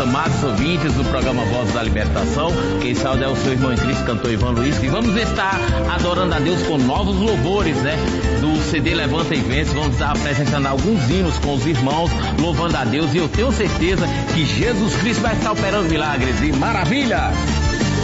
amados ouvintes do programa Voz da Libertação. Quem saúda é o seu irmão em Cristo, cantor Ivan Luiz, que vamos estar adorando a Deus com novos louvores, né? Do CD Levanta e Vence, vamos estar apresentando alguns hinos com os irmãos, louvando a Deus, e eu tenho certeza que Jesus Cristo vai estar operando milagres e maravilhas.